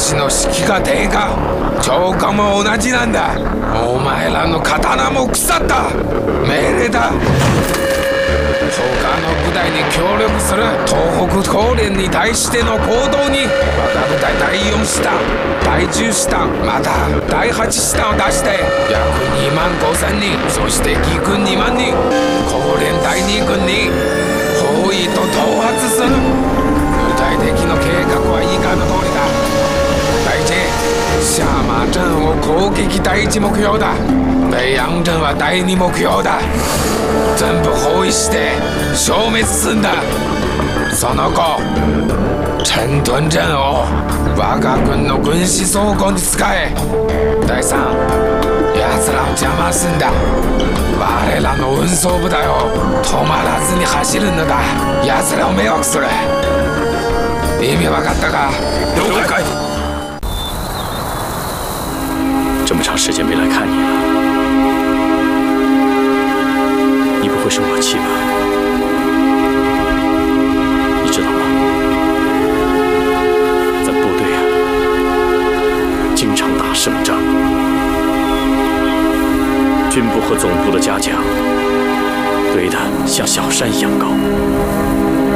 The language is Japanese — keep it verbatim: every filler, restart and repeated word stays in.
私の士気が低下。長官も同じなんだ。お前らの刀も腐った。命令だ。他の部隊に協力する東北高連に対しての行動に我が部隊だいよん師団、だいじゅう師団、まただいはち師団を出して約にまんごせんにん、そして義軍にまんにん、高連だいに軍に包囲と討伐する。具体的な計画は以下の通りだ。第一、下馬鎮を攻撃第一目標だ。北洋鎮は第二目標だ。全部包囲して消滅すんだ。その後、陳屯鎮を我が軍の軍事倉庫に使え。第三、奴らを邪魔すんだ。我らの運送部隊を止まらずに走るのだ。奴らを迷惑する。意味わかったか？ 了解。这么长时间没来看你了，你不会生我气吧？你知道吗？咱部队啊，经常打胜仗，军部和总部的嘉奖堆得像小山一样高。